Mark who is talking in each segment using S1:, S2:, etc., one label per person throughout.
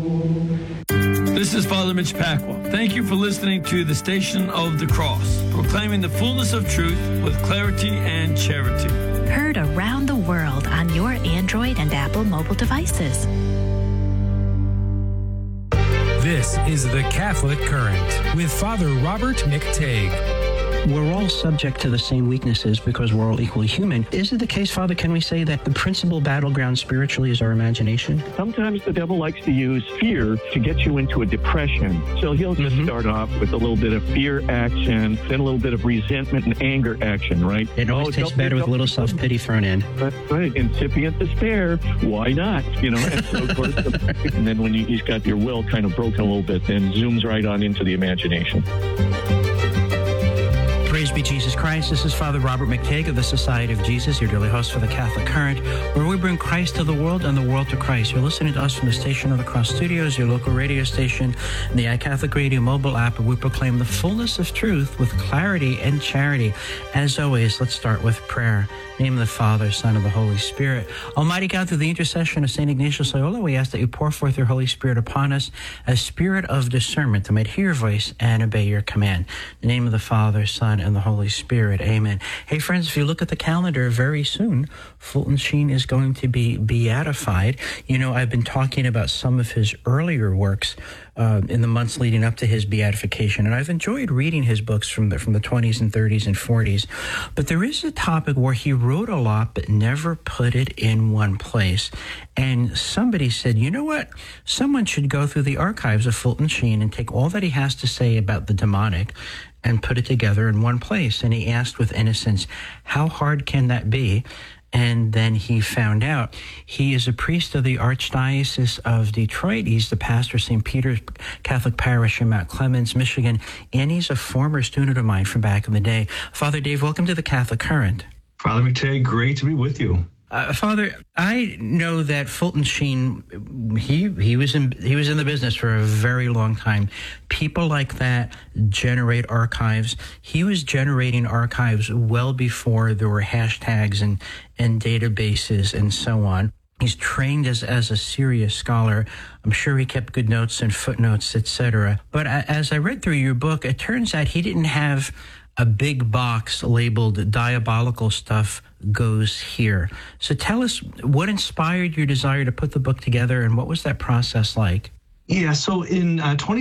S1: This is Father Mitch Pacwa. Thank you for listening to the Station of the Cross, proclaiming the fullness of truth with clarity and charity.
S2: Heard around the world on your Android and Apple mobile devices.
S3: This is The Catholic Current with Father Robert McTague.
S4: We're all subject to the same weaknesses because we're all equally human. Is it the case, Father, can we say that the principal battleground spiritually is our imagination?
S5: Sometimes the devil likes to use fear to get you into a depression. So he'll just start off with a little bit of fear action, then a little bit of resentment and anger action, right?
S4: It always tastes better with a little self-pity thrown in.
S5: That's right. Incipient despair. Why not? And so of course, and then when he's got your will kind of broken a little bit, then zooms right on into the imagination.
S4: Praise be Jesus Christ. This is Father Robert McTague of the Society of Jesus, your daily host for the Catholic Current, where we bring Christ to the world and the world to Christ. You're listening to us from the Station of the Cross Studios, your local radio station, and the iCatholic Radio mobile app, where we proclaim the fullness of truth with clarity and charity. As always, let's start with prayer. In the name of the Father, Son, and the Holy Spirit. Almighty God, through the intercession of St. Ignatius Loyola, we ask that you pour forth your Holy Spirit upon us, a spirit of discernment to might hear your voice and obey your command. In the name of the Father, Son, and the Holy Spirit. Amen. Hey, friends, if you look at the calendar, very soon, Fulton Sheen is going to be beatified. You know, I've been talking about some of his earlier works in the months leading up to his beatification, and I've enjoyed reading his books from the 20s and 30s and 40s. But there is a topic where he wrote a lot but never put it in one place. And somebody said, you know what? Someone should go through the archives of Fulton Sheen and take all that he has to say about the demonic and put it together in one place. And he asked with innocence, how hard can that be? And then he found out he is a priest of the Archdiocese of Detroit. He's the pastor of St. Peter's Catholic Parish in Mount Clemens, Michigan. And he's a former student of mine from back in the day. Father Dave, welcome to the Catholic Current.
S6: Father McTague, great to be with you.
S4: Father, I know that Fulton Sheen, he was in the business for a very long time. People like that generate archives. He was generating archives well before there were hashtags and databases and so on. He's trained as a serious scholar. I'm sure he kept good notes and footnotes, etc. But as I read through your book, it turns out he didn't have a big box labeled diabolical stuff goes here. So tell us what inspired your desire to put the book together, and what was that process like?
S6: Yeah, so in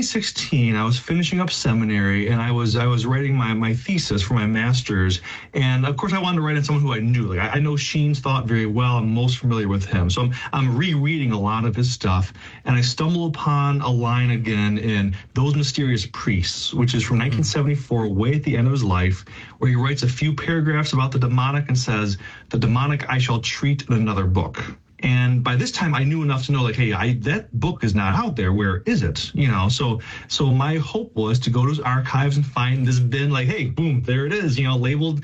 S6: 2016, I was finishing up seminary, and I was writing my thesis for my master's, and of course I wanted to write on someone who I knew. Like I know Sheen's thought very well. I'm most familiar with him, so I'm rereading a lot of his stuff, and I stumble upon a line again in Those Mysterious Priests, which is from 1974, way at the end of his life, where he writes a few paragraphs about the demonic and says, "The demonic I shall treat in another book." And by this time, I knew enough to know, like, hey, that book is not out there. Where is it? So my hope was to go to his archives and find this bin, like, hey, boom, there it is, labeled,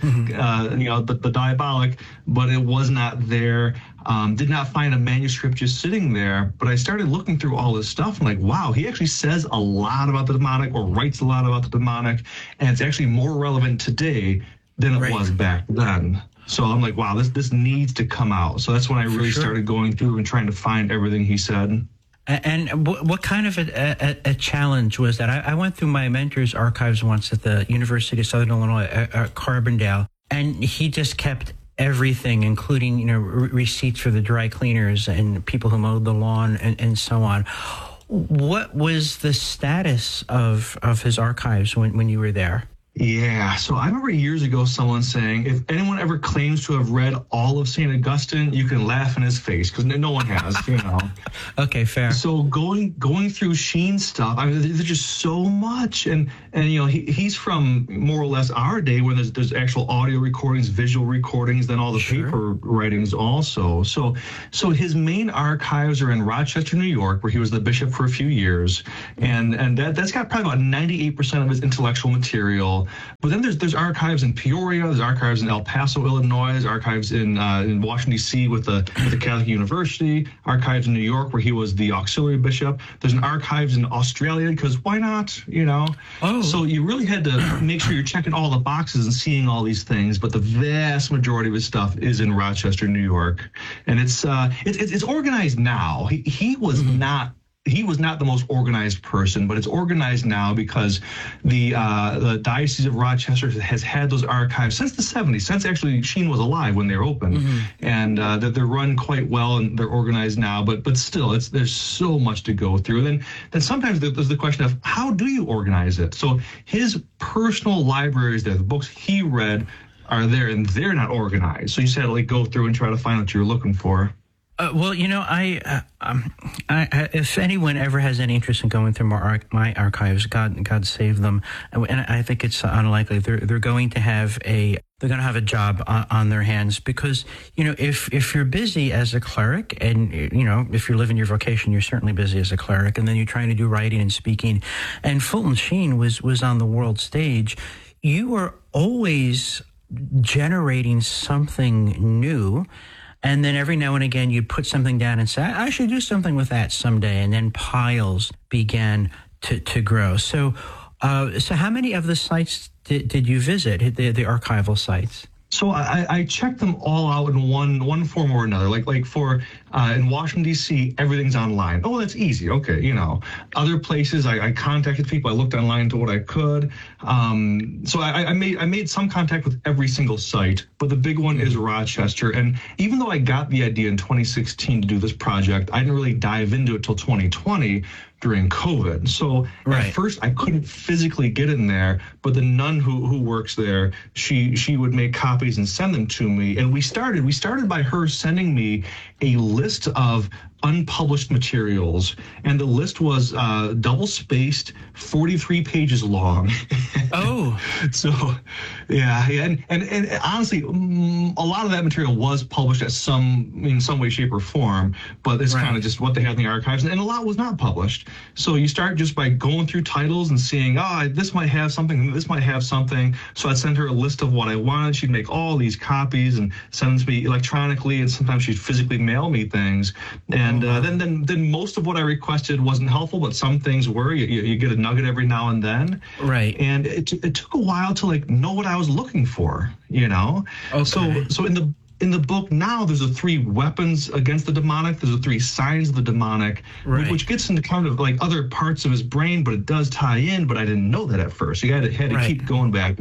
S6: the diabolic, but it was not there. Did not find a manuscript just sitting there, but I started looking through all this stuff and like, wow, he actually says a lot about the demonic or writes a lot about the demonic, and it's actually more relevant today than it was back then. So I'm like, wow, this needs to come out. So that's when I really started going through and trying to find everything he said.
S4: And what kind of a challenge was that? I went through my mentor's archives once at the University of Southern Illinois at Carbondale, and he just kept everything, including receipts for the dry cleaners and people who mowed the lawn and so on. What was the status of his archives when you were there?
S6: Yeah, so I remember years ago someone saying, if anyone ever claims to have read all of St. Augustine, you can laugh in his face, because no one has,
S4: Okay, fair.
S6: So going through Sheen's stuff, I mean, there's just so much, and he's from more or less our day, where there's actual audio recordings, visual recordings, then all the paper writings also. So his main archives are in Rochester, New York, where he was the bishop for a few years, and that's got probably about 98% of his intellectual material. But then there's archives in Peoria, there's archives in El Paso, Illinois, there's archives in Washington, D.C. with the Catholic University, archives in New York where he was the auxiliary bishop. There's an archives in Australia, because why not, Oh. So you really had to make sure you're checking all the boxes and seeing all these things, but the vast majority of his stuff is in Rochester, New York. And it's organized now. He was not he was not the most organized person, but it's organized now because the Diocese of Rochester has had those archives since the 70s, since actually Sheen was alive when they were open, and that they're run quite well and they're organized now. But still, there's so much to go through. And then sometimes there's the question of how do you organize it? So his personal library is there, the books he read are there, and they're not organized. So you just had to like go through and try to find what you were looking for.
S4: Well, you know, I if anyone ever has any interest in going through my archives, God save them, and I think it's unlikely they're going to have a job on their hands, because, you know, if you're busy as a cleric, and, you know, if you're living your vocation, you're certainly busy as a cleric, and then you're trying to do writing and speaking, and Fulton Sheen was on the world stage, you were always generating something new. And then every now and again, you'd put something down and say, I should do something with that someday. And then piles began to grow. So how many of the sites did you visit, the archival sites?
S6: So I checked them all out in one form or another. Like for in Washington, D.C., everything's online. Oh, that's easy. Okay, you know. Other places, I contacted people. I looked online to what I could. So I made some contact with every single site, but the big one is Rochester. And even though I got the idea in 2016 to do this project, I didn't really dive into it till 2020. During COVID. So at first I couldn't physically get in there, but the nun who works there, she would make copies and send them to me. And we started by her sending me a list of unpublished materials, and the list was double spaced, 43 pages long.
S4: Oh,
S6: so yeah, and honestly, a lot of that material was published in some way, shape, or form, but it's kind of just what they had in the archives, and a lot was not published. So you start just by going through titles and seeing, this might have something, this might have something. So I'd send her a list of what I wanted. She'd make all these copies and send them to me electronically, and sometimes she'd physically mail me things. And then most of what I requested wasn't helpful, but some things were. You get a nugget every now and then.
S4: Right.
S6: And it took a while to like know what I was looking for, you know?
S4: Okay.
S6: So in the book now, there's the 3 weapons against the demonic. There's the 3 signs of the demonic, which gets into kind of like other parts of his brain, but it does tie in. But I didn't know that at first. So you had to keep going back.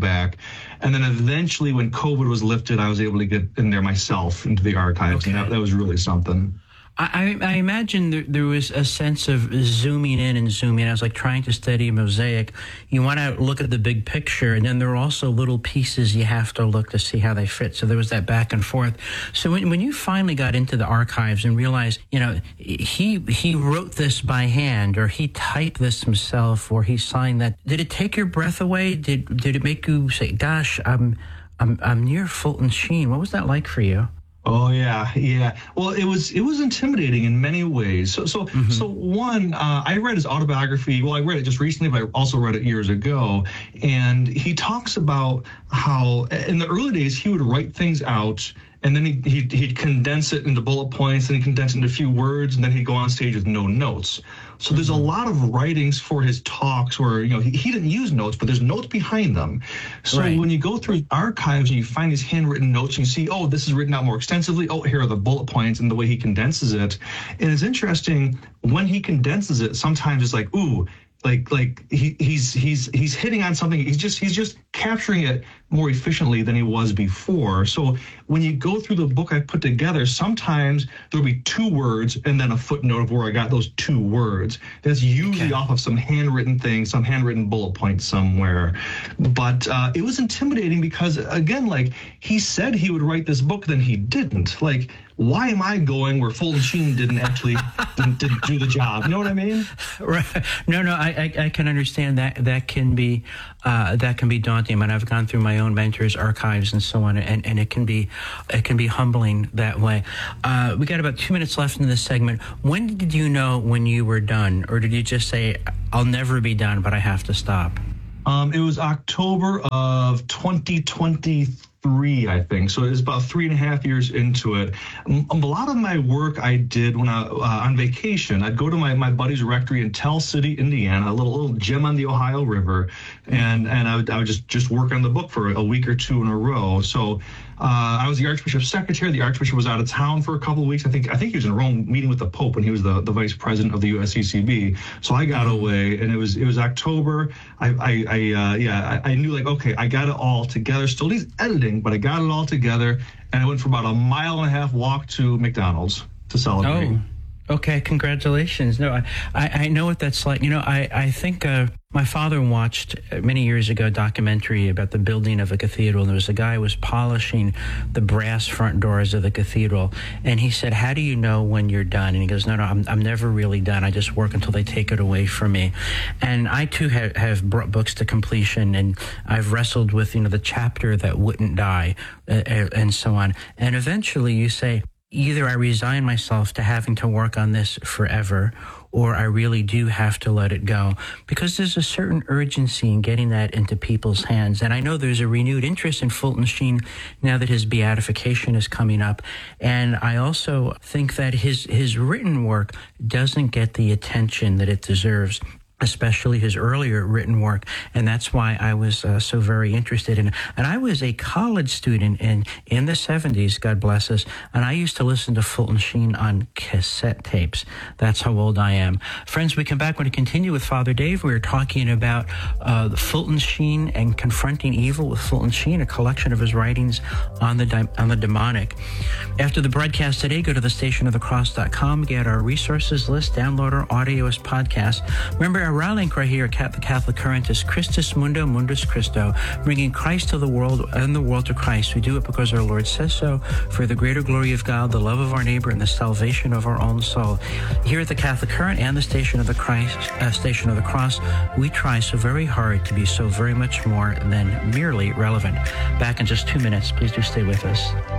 S6: And then eventually when COVID was lifted, I was able to get in there myself into the archives. Okay. And that was really something.
S4: I imagine there was a sense of zooming in and zooming out. I was like trying to study a mosaic. You want to look at the big picture, and then there are also little pieces you have to look to see how they fit. So there was that back and forth. So when you finally got into the archives and realized, you know, he wrote this by hand, or he typed this himself, or he signed that, did it take your breath away? Did it make you say, "Gosh, I'm near Fulton Sheen"? What was that like for you?
S6: Oh yeah. Well, it was intimidating in many ways. So one, I read his autobiography. Well, I read it just recently, but I also read it years ago. And he talks about how in the early days he would write things out, and then he'd condense it into bullet points, and he'd condense it into a few words, and then he'd go on stage with no notes. So there's a lot of writings for his talks where, you know, he didn't use notes, but there's notes behind them. So when you go through his archives and you find his handwritten notes, and you see, oh, this is written out more extensively. Oh, here are the bullet points and the way he condenses it. And it's interesting when he condenses it, sometimes it's like, ooh, like he's hitting on something. He's just capturing it more efficiently than he was before. So when you go through the book I put together, sometimes there'll be 2 words and then a footnote of where I got those 2 words. That's usually off of some handwritten thing, some handwritten bullet point somewhere. But it was intimidating because, again, like he said he would write this book, then he didn't. Like, why am I going where Fulton Sheen didn't do the job? You know what I mean?
S4: Right. No, I can understand that. That can be daunting. I mean, I've gone through my own mentors' archives and so on, and it can be humbling that way. We got about 2 minutes left in this segment. When did you know when you were done, or did you just say, "I'll never be done, but I have to stop"?
S6: It was October of 2023, I think. So it was about 3.5 years into it. A lot of my work I did when I on vacation. I'd go to my buddy's rectory in Tell City, Indiana, a little gem on the Ohio River, and I would just work on the book for a week or 2 in a row. So I was the Archbishop's secretary. The Archbishop was out of town for a couple of weeks. I think he was in Rome meeting with the Pope when he was the vice president of the USCCB. So I got away, and it was October. I knew, like, okay, I got it all together. Still needs editing, but I got it all together, and I went for about a 1.5-mile walk to McDonald's to celebrate.
S4: Oh. Okay, congratulations. No, I know what that's like. You know, I think my father watched many years ago a documentary about the building of a cathedral, and there was a guy who was polishing the brass front doors of the cathedral, and he said, "How do you know when you're done?" And he goes, "No, I'm never really done. I just work until they take it away from me." And I too have brought books to completion, and I've wrestled with, the chapter that wouldn't die, and so on. And eventually you say, either I resign myself to having to work on this forever, or I really do have to let it go, because there's a certain urgency in getting that into people's hands. And I know there's a renewed interest in Fulton Sheen now that his beatification is coming up. And I also think that his written work doesn't get the attention that it deserves, especially his earlier written work, and that's why I was so very interested in it. And I was a college student in the 70s, God bless us, and I used to listen to Fulton Sheen on cassette tapes. That's how old I am. Friends, we come back. We're going to continue with Father Dave. We're talking about Fulton Sheen and Confronting Evil with Fulton Sheen, a collection of his writings on the demonic. After the broadcast today, go to thestationofthecross.com, get our resources list, download our audio as podcast. Remember, our link right here at the Catholic Current is Christus Mundo, Mundus Christo, bringing Christ to the world and the world to Christ. We do it because our Lord says so, for the greater glory of God, the love of our neighbor, and the salvation of our own soul. Here at the Catholic Current and the Station of the Cross, we try so very hard to be so very much more than merely relevant. Back in just 2 minutes. Please do stay with us.